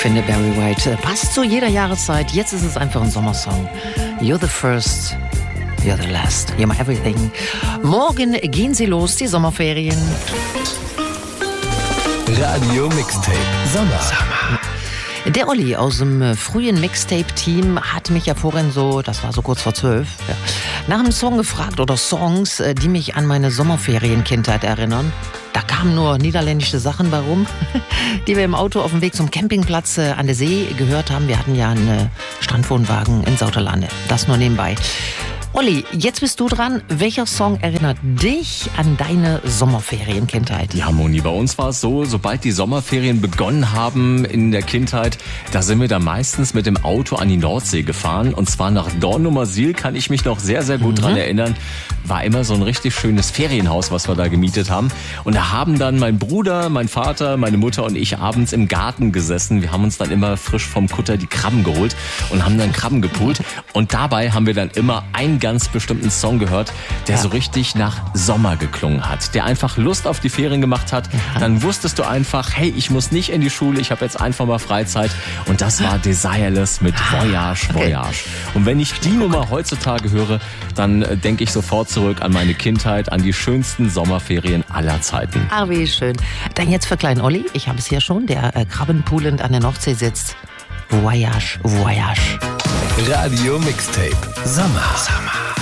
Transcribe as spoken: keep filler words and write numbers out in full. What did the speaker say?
finde, Barry White passt zu jeder Jahreszeit. Jetzt ist es einfach ein Sommersong. You're the first, you're the last, you're my everything. Morgen gehen sie los, die Sommerferien. Radio Mixtape Sommer. Sommer. Der Olli aus dem frühen Mixtape-Team hat mich ja vorhin so, das war so kurz vor zwölf, ja, nach einem Song gefragt oder Songs, die mich an meine Sommerferienkindheit erinnern. Da kamen nur niederländische Sachen bei rum, die wir im Auto auf dem Weg zum Campingplatz an der See gehört haben. Wir hatten ja einen Strandwohnwagen in Sauterlande. Das nur nebenbei. Olli, jetzt bist du dran. Welcher Song erinnert dich an deine Sommerferienkindheit? Ja, Moni, bei uns war es so, sobald die Sommerferien begonnen haben in der Kindheit, da sind wir dann meistens mit dem Auto an die Nordsee gefahren. Und zwar nach Dornumersiel, kann ich mich noch sehr, sehr gut mhm. dran erinnern. War immer so ein richtig schönes Ferienhaus, was wir da gemietet haben. Und da haben dann mein Bruder, mein Vater, meine Mutter und ich abends im Garten gesessen. Wir haben uns dann immer frisch vom Kutter die Krabben geholt und haben dann Krabben gepult. Und dabei haben wir dann immer einen ganz bestimmten Song gehört, der ja. so richtig nach Sommer geklungen hat. Der einfach Lust auf die Ferien gemacht hat. Ja. Dann wusstest du einfach, hey, ich muss nicht in die Schule, ich habe jetzt einfach mal Freizeit. Und das war Desireless mit Voyage, Voyage. Okay. Und wenn ich die Nummer heutzutage höre, dann äh, denke ich sofort zurück an meine Kindheit, an die schönsten Sommerferien aller Zeiten. Ah, wie schön. Dann jetzt für kleinen Olli, ich habe es hier schon, der äh, krabbenpoolend an der Nordsee sitzt. Voyage, Voyage. Radio Mixtape Sommer. Sommer.